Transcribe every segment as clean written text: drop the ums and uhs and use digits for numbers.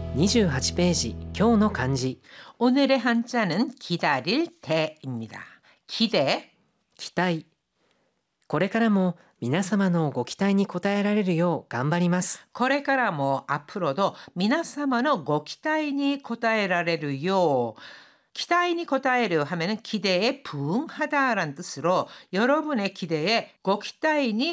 28ページ、今日の漢字、 오늘의 한자는 기다릴 때입니다. 기대, 期待。これからも皆様のご期待に応えられるよう頑張ります。 これからも 앞으로도 皆様の ご期待に 応えられるよう 기대에応える 하면은 기대에 부응하다라는 뜻으로 여러분의 기대에 ご期待に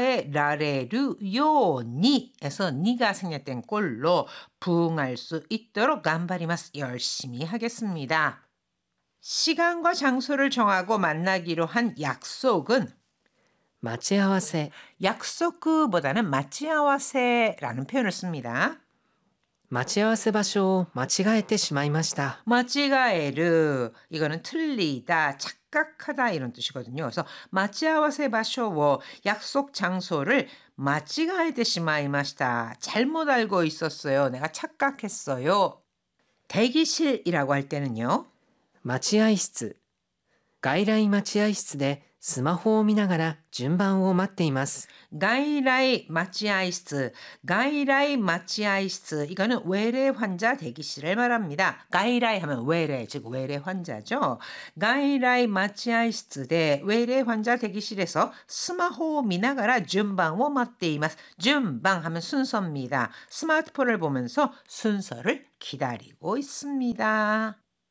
応えられるように 에서 니가 생략된 꼴로 부응할 수 있도록 頑張ります. 열심히 하겠습니다. 시간과 장소를 정하고 만나기로 한 약속은 待ち合わせ、 약속보다는 待ち合わせ라는 표현을 씁니다. 待ち合わせ場所を間違えてしまいました。 마치가에르 이거는 틀리다, 착각하다 이런 뜻이거든요. 그래서 마치아와세 바쇼워 약속 장소를 마치가에데 시마이마시다. 잘못 알고 있었어요. 내가 착각했어요. 대기실이라고 할 때는요. 待合室、外来待合室でスマホを見ながら順番を待っています。 가이라이 마치아이스트, 가이라이 마치아이스트 이거는 외래 환자 대기실을 말합니다. 가이라이 하면 외래, 즉 외래 환자죠. 가이라이 마치아이스트 대 외래 환자 대기실에서 스마호 미나가라 준방を 待っています. 준방 하면 순서입니다. 스마트폰을 보면서 순서를 기다리고 있습니다.